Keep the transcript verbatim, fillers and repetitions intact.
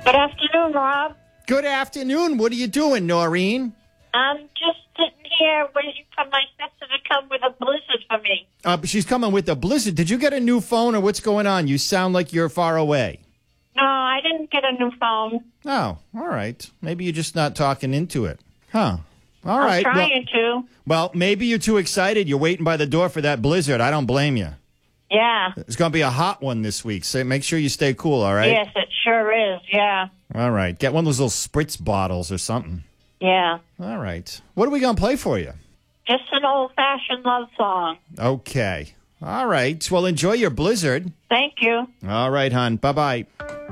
Good afternoon, Rob. Good afternoon. What are you doing, Noreen? I'm just sitting here waiting for my sister to come with a blizzard for me. Uh, she's coming with a blizzard. Did you get a new phone or what's going on? You sound like you're far away. No, I didn't get a new phone. Oh, all right. Maybe you're just not talking into it. Huh. All I'm right. trying well, to. well, maybe you're too excited. You're waiting by the door for that blizzard. I don't blame you. Yeah. It's going to be a hot one this week, so make sure you stay cool, all right? Yes, it sure is, yeah. All right. Get one of those little spritz bottles or something. Yeah. All right. What are we going to play for you? Just an old-fashioned love song. Okay. All right. Well, enjoy your blizzard. Thank you. All right, hon. Bye-bye.